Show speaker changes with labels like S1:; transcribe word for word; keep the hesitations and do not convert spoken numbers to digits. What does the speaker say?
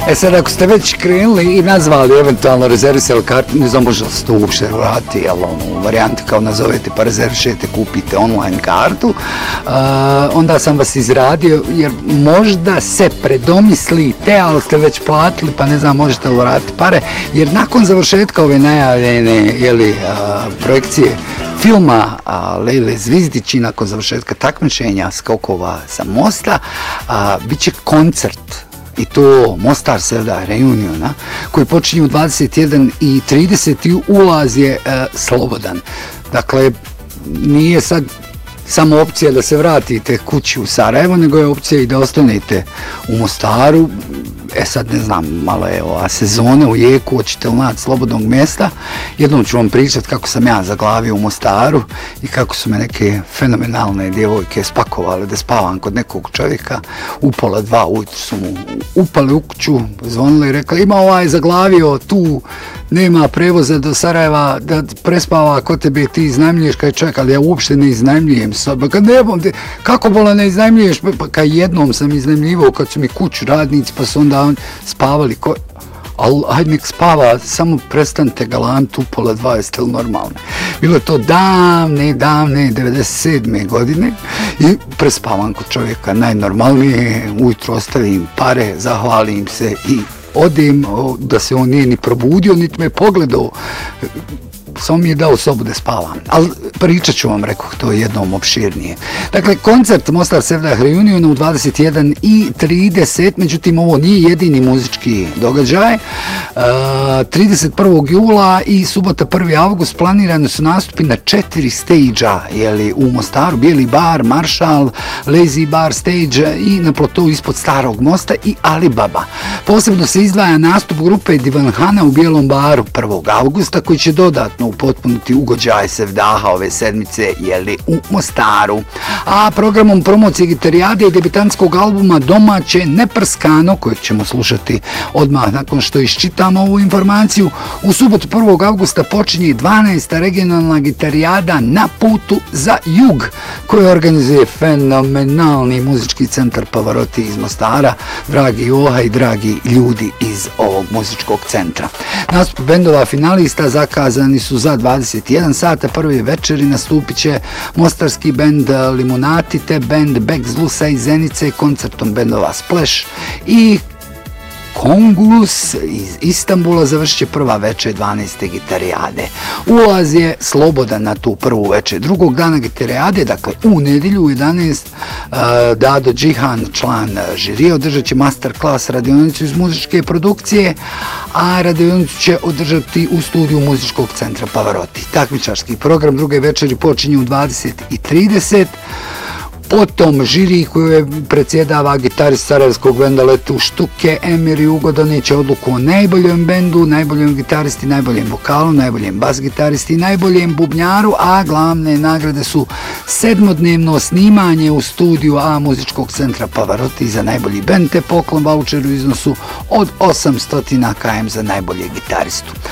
S1: E sad, ako ste već krenuli i nazvali eventualno rezervisali kartu, ne znam, može li se to uopšte vrati, jel, ono, varijanti kao nazovete pa rezervišete, kupite online kartu, uh, onda sam vas izradio, jer možda se predomislite, ali ste već platili, pa ne znam, možete li vratiti pare, jer nakon završetka ove najavljene, jeli, uh, projekcije filma a, Lejle Zvizdići, nakon završetka takmičenja skokova sa mosta, a, bit će koncert, i to Mostar Sevda Reuniona, koji počinje u dvadeset jedan i trideset i ulaz je a, slobodan. Dakle, nije sad samo opcija da se vratite kući u Sarajevo, nego je opcija i da ostanete u Mostaru. E sad ne znam, malo je ova sezona u jeku, hoćete li naći slobodnog mjesta. Jednom ću vam pričati kako sam ja zaglavio u Mostaru i kako su me neke fenomenalne djevojke spakovale da spavam kod nekog čovjeka. U pola dva ujutru su mu upali u kuću, zvonili i rekli ima ovaj zaglavio tu, nema prevoza do Sarajeva da prespava kod tebe, ti iznajmljuješ. Kaj čovjek, ali ja uopšte ne iznajmljujem soba. Kad ne bom te, kako bola ne iznajmljuješ? Pa kaj jednom sam iznajmljivao kad su mi kuću radnici, pa su onda spavali. Ko... Ali hajde nek spava, samo prestanite galant u pola dva, jeste li normalni? Bilo je to davne, davne, devedeset sedme godine i prespavam kod čovjeka najnormalnije, ujutro ostavim pare, zahvalim se i odem, da se on nije ni probudio, niti me pogledao, samo mi je dao sobu da spavam. Ali pričat ću vam, rekoh, to jednom opširnije. Dakle, koncert Mostar Sevda Reuniona u dvadeset jedan i trideset, međutim, ovo nije jedini muzički događaj. Uh, trideset prvog jula i subota prvi avgust planirani su nastupi na četiri stage-a, jeli, u Mostaru, Bijeli bar, Maršal, Lazy bar stage i na platovu ispod Starog mosta i Alibaba. Posebno se izdvaja nastup grupe Divanhana u Bijelom baru prvog avgusta, koji će dodatno upotpuniti ugođaj Sevdaha ove sedmice, jeli, u Mostaru. A programom promocije gitarijade i debitanskog albuma Domaće neprskano, kojeg ćemo slušati odmah nakon što iščitamo ovu informaciju, u subotu prvog avgusta počinje dvanaesta regionalna gitarijada Na putu za jug, koju organizuje fenomenalni muzički centar Pavarotti iz Mostara, dragi Oha i dragi ljudi iz ovog muzičkog centra. Nastup bendova finalista zakazani su za dvadeset jedan sata, prve večeri nastupit će mostarski bend Limonati, te bend Bek Zlusa iz Zenice, koncertom bendova Splash i Kongulus iz Istanbula završit će prva večer dvanaeste gitarijade. Ulaz je slobodan na tu prvu večer. Drugog dana gitarijade, dakle u nedjelju u jedanaest, uh, Dado Džihan, član žirija, održat će masterclass radionicu iz muzičke produkcije, a radionicu će održati u studiju muzičkog centra Pavarotti. Takmičarski program druge večeri počinje u dvadeset i trideset. Potom žiri koju je predsjedava gitarist sarajevskog benda Letu Štuke, Emir Jugo, doneće odluku o najboljem bendu, najboljem gitaristi, najboljem vokalu, najboljem bas gitaristi i najboljem bubnjaru, a glavne nagrade su sedmodnevno snimanje u studiju A muzičkog centra Pavarotti za najbolji bend, te poklon voucher u iznosu od osamsto kilometara za najboljeg gitaristu.